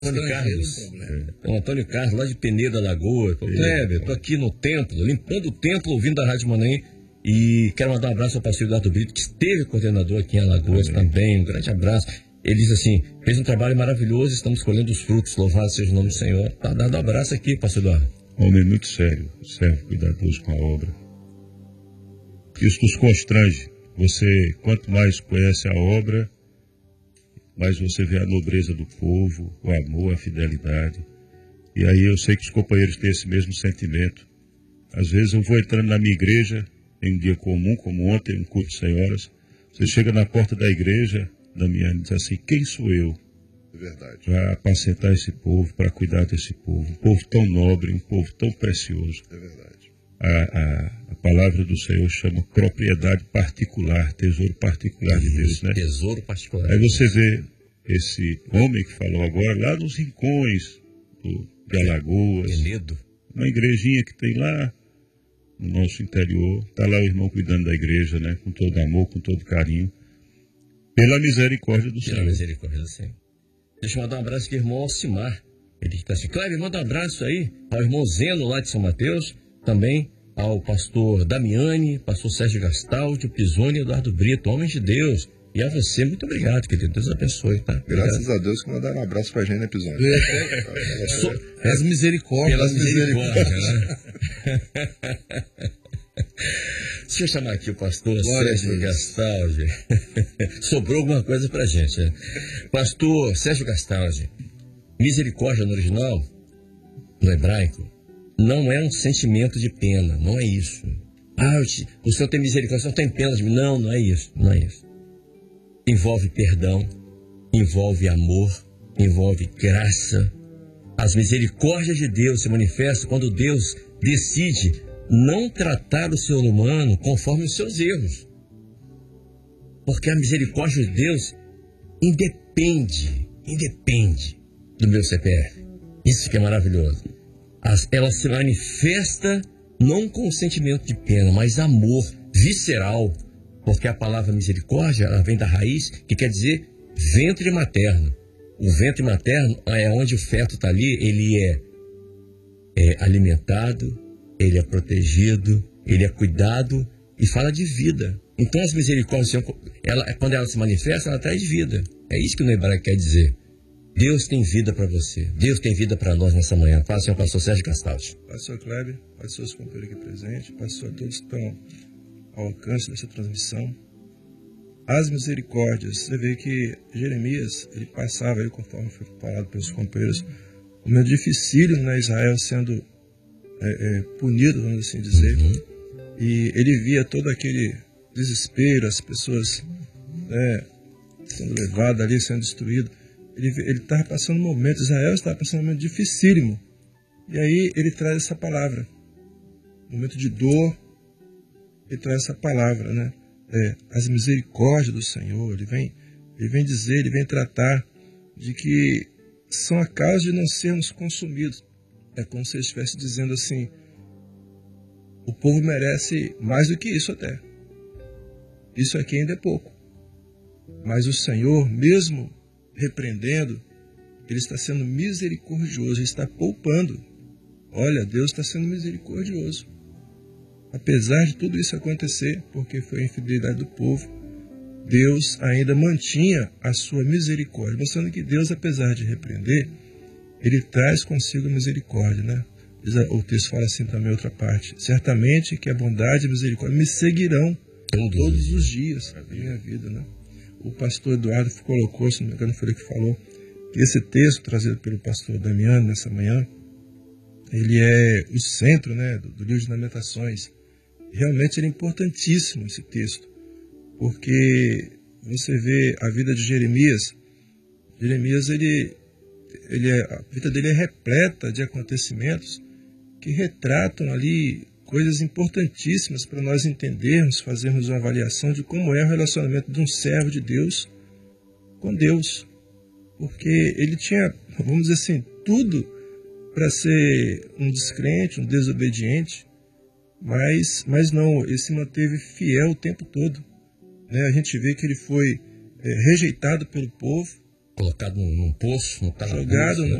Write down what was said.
Antônio Carlos. O Antônio Carlos, lá de Peneira, Lagoa. Kleber, estou aqui no templo, limpando o templo, ouvindo a Rádio Manaim. E quero mandar um abraço ao pastor Eduardo Brito, que esteve coordenador aqui em Alagoas também. Um grande abraço. Ele diz assim: fez um trabalho maravilhoso, estamos colhendo os frutos. Louvado seja o nome do Senhor. Tá dando um abraço aqui, pastor Eduardo. Homem muito sério, servo cuidadoso com a obra. Isso nos constrange. Você, quanto mais conhece a obra, mais você vê a nobreza do povo, o amor, a fidelidade. E aí eu sei que os companheiros têm esse mesmo sentimento. Às vezes eu vou entrando na minha igreja, em um dia comum, como ontem, um culto de senhoras. Você chega na porta da igreja, Damiana, e diz assim: quem sou eu? É verdade. Para apacentar esse povo, para cuidar desse povo. Um povo tão nobre, um povo tão precioso. É verdade. A palavra do Senhor chama propriedade particular, tesouro particular de Deus, né? Tesouro particular. Aí você vê esse homem que falou agora, lá nos rincões de Alagoas. Penedo. Uma igrejinha que tem lá no nosso interior. Está lá o irmão cuidando da igreja, né? Com todo amor, com todo carinho. Pela misericórdia do Senhor. Pela misericórdia do Senhor. Deixa eu mandar um abraço aqui ao irmão Alcimar. Ele está assim: Kleber, manda um abraço aí ao irmão Zeno lá de São Mateus. Também ao pastor Damiani, pastor Sérgio Gastaldi, Pisoni e Eduardo Brito, homens de Deus. E a você, muito obrigado, querido. Deus abençoe, tá? Graças a Deus que mandaram um abraço pra gente, né, Pisoni? Pelas misericórdias. Pelas misericórdias, né? Deixa eu chamar aqui o pastor Sérgio Gastaldi. Sobrou alguma coisa pra gente, né? Pastor Sérgio Gastaldi. Misericórdia no original, no hebraico, não é um sentimento de pena, não é isso. O Senhor tem misericórdia, o Senhor tem pena de mim. Não, não é isso, não é isso. Envolve perdão, envolve amor, envolve graça. As misericórdias de Deus se manifestam quando Deus decide não tratar o ser humano conforme os seus erros. Porque a misericórdia de Deus independe do meu CPF. Isso que é maravilhoso. Ela se manifesta não com um sentimento de pena, mas amor visceral. Porque a palavra misericórdia, ela vem da raiz, que quer dizer ventre materno. O ventre materno é onde o feto está ali, ele é alimentado, ele é protegido, ele é cuidado e fala de vida. Então as misericórdias, quando ela se manifesta, ela traz vida. É isso que o hebraico quer dizer. Deus tem vida para você. Deus tem vida para nós nessa manhã. Fala, senhor pastor Sérgio Gastaldi. Pastor Kleber, pastor seus companheiros aqui presentes, pastor todos que estão ao alcance dessa transmissão. As misericórdias, você vê que Jeremias, ele passava, ele, conforme foi falado pelos companheiros, um momento dificílimo, né, Israel sendo punido, vamos assim dizer. E ele via todo aquele desespero, as pessoas sendo levadas ali, sendo destruídas. Ele estava passando um momento, Israel estava passando um momento dificílimo. E aí ele traz essa palavra. Um momento de dor, ele traz essa palavra, né? As misericórdias do Senhor. Ele vem dizer, ele vem tratar de que são a causa de não sermos consumidos. É como se ele estivesse dizendo assim: o povo merece mais do que isso até. Isso aqui ainda é pouco. Mas o Senhor, mesmo repreendendo, ele está sendo misericordioso, ele está poupando. Olha, Deus está sendo misericordioso. Apesar de tudo isso acontecer, porque foi a infidelidade do povo, Deus ainda mantinha a sua misericórdia, mostrando que Deus, apesar de repreender, ele traz consigo a misericórdia, né? O texto fala assim também, outra parte: certamente que a bondade e a misericórdia me seguirão todos os dias da minha vida, né? O pastor Eduardo colocou, se não me engano foi ele que falou, que esse texto trazido pelo pastor Damiano nessa manhã, ele é o centro, né, do livro de Lamentações. Realmente ele é importantíssimo esse texto, porque você vê a vida de Jeremias, a vida dele é repleta de acontecimentos que retratam ali coisas importantíssimas para nós entendermos, fazermos uma avaliação de como é o relacionamento de um servo de Deus com Deus. Porque ele tinha, vamos dizer assim, tudo para ser um descrente, um desobediente, mas não, ele se manteve fiel o tempo todo. Né? A gente vê que ele foi rejeitado pelo povo, colocado num poço, no calabouço, Jogado né?